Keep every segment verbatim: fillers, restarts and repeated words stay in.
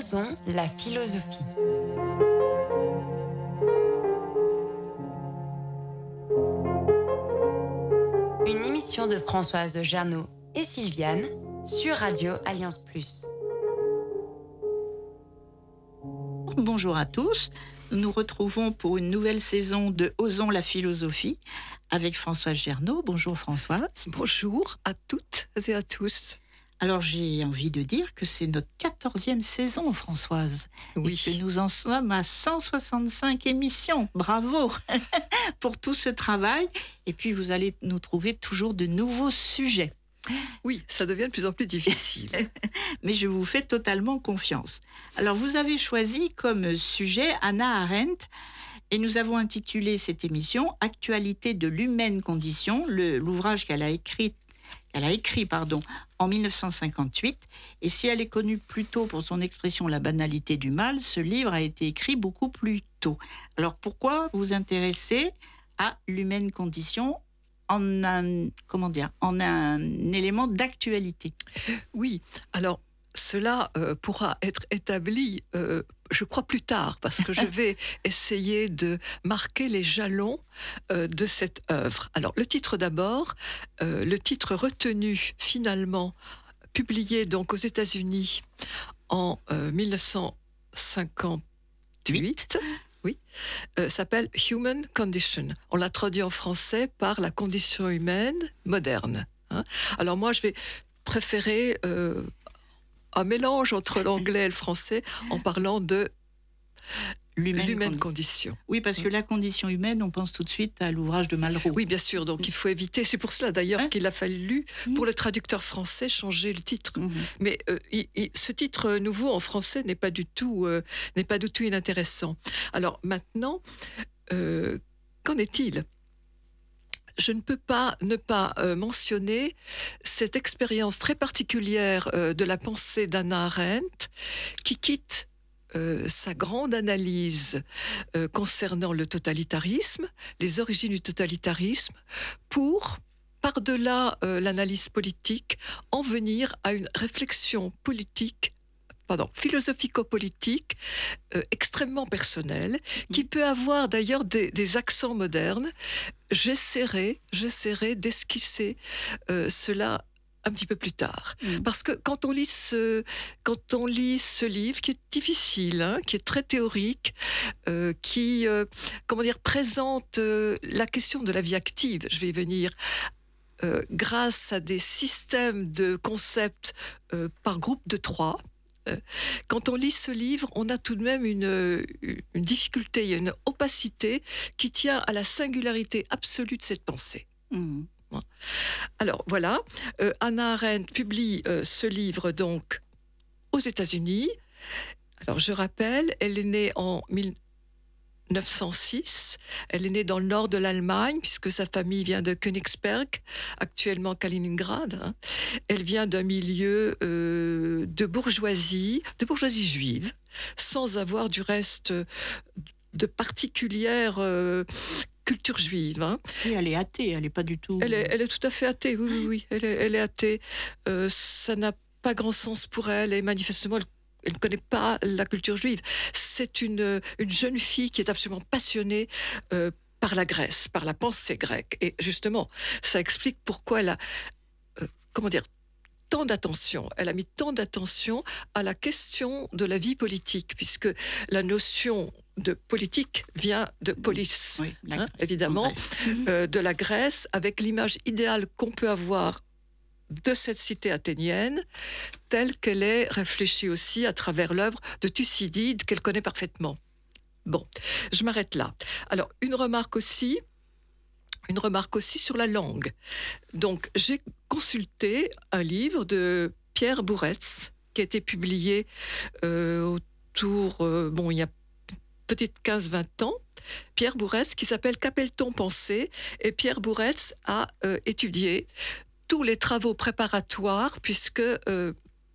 Osons la philosophie. Une émission de Françoise Gernaud et Sylviane sur Radio Alliance Plus. Bonjour à tous, nous nous retrouvons pour une nouvelle saison de Osons la philosophie avec Françoise Gernaud. Bonjour Françoise. Bonjour à toutes et à tous. Alors j'ai envie de dire que c'est notre quatorzième saison, Françoise. Oui. Et que nous en sommes à cent soixante-cinq émissions. Bravo pour tout ce travail. Et puis vous allez nous trouver toujours de nouveaux sujets. Oui, ça devient de plus en plus difficile. Mais je vous fais totalement confiance. Alors vous avez choisi comme sujet Hannah Arendt. Et nous avons intitulé cette émission « Actualité de l'humaine condition », le, l'ouvrage qu'elle a écrit, qu'elle a écrit pardon, en dix-neuf cent cinquante-huit. Et si elle est connue plutôt pour son expression « La banalité du mal », ce livre a été écrit beaucoup plus tôt. Alors pourquoi vous intéresser à l'humaine condition en un, comment dire, en un élément d'actualité? Oui, alors cela euh, pourra être établi euh, je crois plus tard, parce que je vais essayer de marquer les jalons euh, de cette œuvre. Alors, le titre d'abord, euh, le titre retenu finalement, publié donc aux États-Unis en euh, dix-neuf cent cinquante-huit, oui, euh, s'appelle Human Condition. On l'a traduit en français par la condition humaine moderne. Hein. Alors moi, je vais préférer euh, un mélange entre l'anglais et le français en parlant de l'humaine, l'humaine condition. Oui, parce que la condition humaine, on pense tout de suite à l'ouvrage de Malraux. Oui, bien sûr, donc il faut éviter, c'est pour cela d'ailleurs hein? qu'il a fallu, mmh. pour le traducteur français, changer le titre. Mmh. Mais euh, il, il, ce titre nouveau en français n'est pas du tout, euh, n'est pas du tout inintéressant. Alors maintenant, euh, qu'en est-il ? Je ne peux pas ne pas euh, mentionner cette expérience très particulière euh, de la pensée d'Hannah Arendt qui quitte euh, sa grande analyse euh, concernant le totalitarisme, les origines du totalitarisme, pour, par-delà euh, l'analyse politique, en venir à une réflexion politique Pardon, philosophico-politique euh, extrêmement personnelle, qui peut avoir d'ailleurs des, des accents modernes. J'essaierai, j'essaierai d'esquisser euh, cela un petit peu plus tard. Mmh. Parce que quand on lit ce, quand on lit ce livre, qui est difficile, hein, qui est très théorique, euh, qui, euh, comment dire, présente euh, la question de la vie active, je vais y venir, euh, grâce à des systèmes de concepts euh, par groupe de trois. Quand on lit ce livre, on a tout de même une, une difficulté, il y a une opacité qui tient à la singularité absolue de cette pensée. Mmh. Alors voilà, euh, Hannah Arendt publie euh, ce livre donc aux États-Unis. Alors je rappelle, elle est née en mille neuf cent six, elle est née dans le nord de l'Allemagne, puisque sa famille vient de Königsberg, actuellement Kaliningrad. Hein. Elle vient d'un milieu euh, de bourgeoisie, de bourgeoisie juive, sans avoir du reste de particulière euh, culture juive. Hein. Oui, elle est athée, elle n'est pas du tout... Elle est, elle est tout à fait athée, oui, oui, oui, elle est, elle est athée. Euh, ça n'a pas grand sens pour elle, et manifestement, elle Elle ne connaît pas la culture juive. C'est une, une jeune fille qui est absolument passionnée euh, par la Grèce, par la pensée grecque. Et justement, ça explique pourquoi elle a, euh, comment dire, tant d'attention. Elle a mis tant d'attention à la question de la vie politique, puisque la notion de politique vient de polis, oui, hein, évidemment, euh, de la Grèce, avec l'image idéale qu'on peut avoir de cette cité athénienne, telle qu'elle est réfléchie aussi à travers l'œuvre de Thucydide, qu'elle connaît parfaitement. Bon, je m'arrête là. Alors, une remarque aussi, une remarque aussi sur la langue. Donc, j'ai consulté un livre de Pierre Bourretz, qui a été publié euh, autour, euh, bon, il y a peut-être quinze vingt ans, Pierre Bourretz, qui s'appelle « Qu'appelle-t-on penser ?» Et Pierre Bourretz a euh, étudié tous les travaux préparatoires, puisque euh,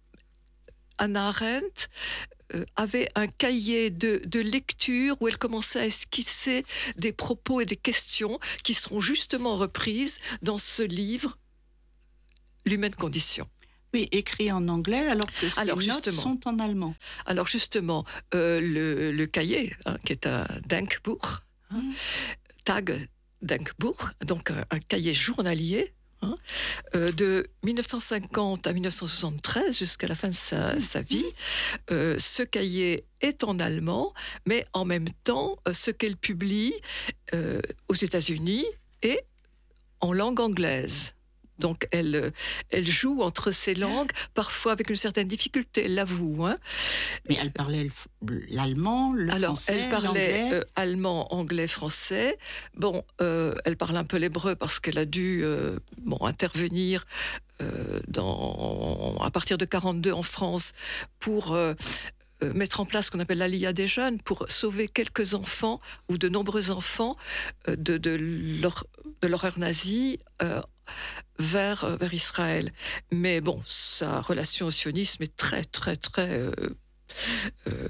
Hannah Arendt euh, avait un cahier de, de lecture où elle commençait à esquisser des propos et des questions qui seront justement reprises dans ce livre, L'humaine condition. Oui, écrit en anglais alors que ces Alors, notes justement. sont en allemand. Alors justement, euh, le, le cahier, hein, qui est un Denkbuch, hein, Mm. Tag Denkbuch, donc un, un cahier journalier, hein, euh, de mille neuf cent cinquante à mille neuf cent soixante-treize jusqu'à la fin de sa, sa vie. Euh, ce cahier est en allemand, mais en même temps, euh, ce qu'elle publie euh, aux États-Unis est en langue anglaise. Donc, elle, elle joue entre ces langues, parfois avec une certaine difficulté, elle l'avoue. Hein. Mais elle parlait le- l'allemand, le Alors, français, elle parlait l'anglais. euh, allemand, anglais, français. Bon, euh, elle parle un peu l'hébreu parce qu'elle a dû euh, bon, intervenir euh, dans, à partir de quarante-deux en France pour euh, euh, mettre en place ce qu'on appelle l'Aliyah des jeunes, pour sauver quelques enfants ou de nombreux enfants euh, de, de, leur, de l'horreur nazie euh, vers, euh, vers Israël. Mais bon, sa relation au sionisme est très, très, très... euh, euh,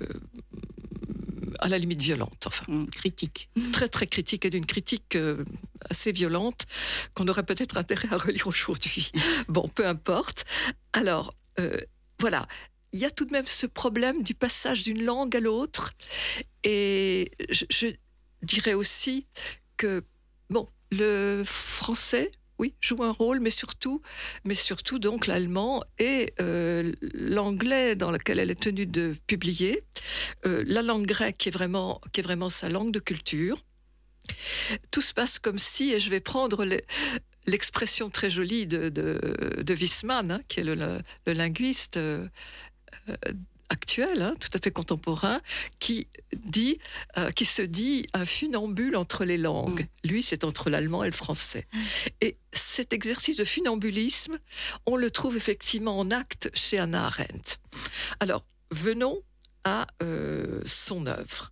à la limite violente, enfin. Mm, critique. Très, très critique et d'une critique euh, assez violente qu'on aurait peut-être intérêt à relire aujourd'hui. Bon, peu importe. Alors, euh, voilà. Il y a tout de même ce problème du passage d'une langue à l'autre. Et je, je dirais aussi que, bon, le français, oui, joue un rôle, mais surtout, mais surtout donc l'allemand et euh, l'anglais dans lequel elle est tenue de publier, euh, la langue grecque qui est vraiment, qui est vraiment sa langue de culture. Tout se passe comme si, et je vais prendre les, l'expression très jolie de, de, de Wiesmann, hein, qui est le, le, le linguiste euh, euh, actuel, hein, tout à fait contemporain, qui dit, euh, qui se dit un funambule entre les langues. Mmh. Lui, c'est entre l'allemand et le français. Mmh. Et cet exercice de funambulisme, on le trouve effectivement en acte chez Hannah Arendt. Alors, venons à euh, son œuvre.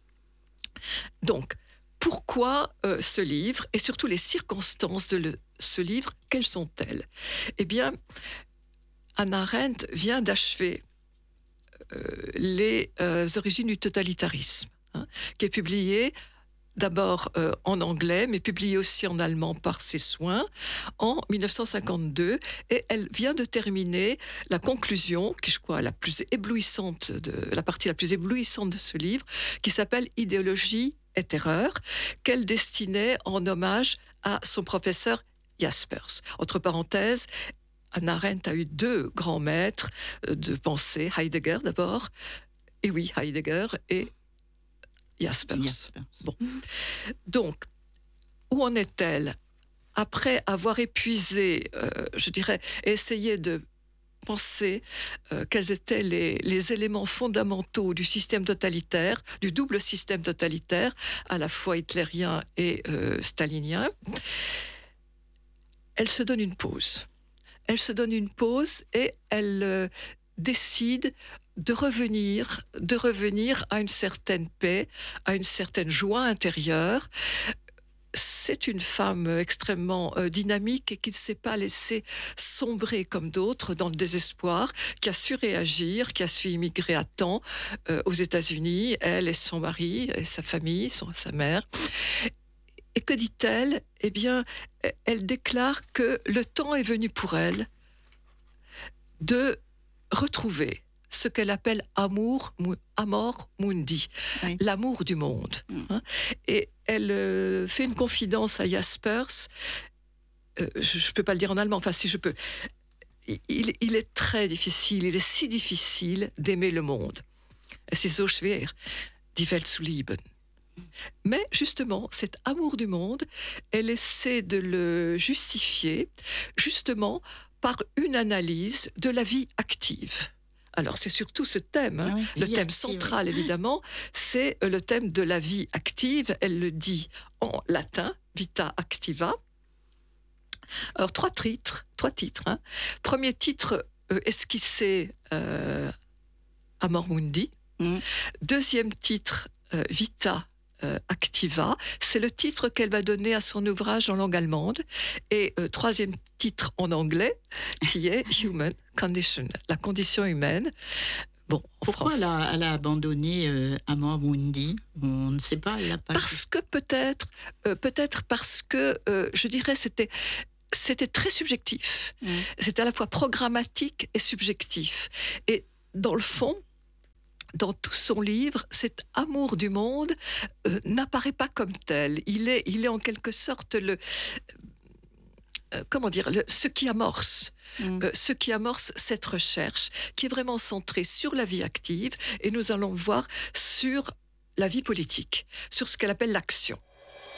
Donc, pourquoi euh, ce livre et surtout les circonstances de le, ce livre, quelles sont-elles? Eh bien, Hannah Arendt vient d'achever euh, les euh, origines du totalitarisme, hein, qui est publié d'abord euh, en anglais, mais publié aussi en allemand par ses soins, en mille neuf cent cinquante-deux, et elle vient de terminer la conclusion, qui je crois la plus éblouissante, de, la partie la plus éblouissante de ce livre, qui s'appelle « Idéologie et terreur », qu'elle destinait en hommage à son professeur Jaspers. Entre parenthèses, Hannah Arendt a eu deux grands maîtres de pensée, Heidegger d'abord, et oui, Heidegger, et Jaspers. Jaspers. Bon. Donc, où en est-elle? Après avoir épuisé, euh, je dirais, essayé de penser euh, quels étaient les, les éléments fondamentaux du système totalitaire, du double système totalitaire, à la fois hitlérien et euh, stalinien, elle se donne une pause. Elle se donne une pause et elle euh, décide de revenir, de revenir à une certaine paix, à une certaine joie intérieure. C'est une femme extrêmement euh, dynamique et qui ne s'est pas laissée sombrer comme d'autres dans le désespoir, qui a su réagir, qui a su immigrer à temps euh, aux États-Unis, elle et son mari et sa famille, son, sa mère. Et que dit-elle? Eh bien, elle déclare que le temps est venu pour elle de retrouver ce qu'elle appelle amour, amor mundi, oui. L'amour du monde. Mm. Hein. Et elle euh, fait une confidence à Jaspers, euh, je ne peux pas le dire en allemand, enfin si je peux, il, il est très difficile, il est si difficile d'aimer le monde. Es ist so schwer, die Welt zu lieben. Mais justement, cet amour du monde, elle essaie de le justifier justement par une analyse de la vie active. Alors, c'est surtout ce thème, hein, oui, le thème active, central, oui. Évidemment, c'est le thème de la vie active. Elle le dit en latin, vita activa. Alors, trois titres. Trois titres hein. Premier titre, euh, esquissé euh, Amor Mundi. Mm. Deuxième titre, euh, Vita Euh, Activa, c'est le titre qu'elle va donner à son ouvrage en langue allemande. Et euh, troisième titre en anglais, qui est Human Condition, la condition humaine. Bon, en Pourquoi France. elle a, elle a abandonné euh, Amor Mundi? On ne sait pas. Elle a pas parce que peut-être, euh, peut-être parce que, euh, je dirais, c'était c'était très subjectif. Mmh. C'était à la fois programmatique et subjectif. Et dans le fond, dans tout son livre, cet amour du monde euh, n'apparaît pas comme tel. Il est, il est en quelque sorte le... Euh, comment dire, le, ce qui amorce, mmh. euh, ce qui amorce cette recherche, qui est vraiment centrée sur la vie active, et nous allons voir sur la vie politique, sur ce qu'elle appelle l'action.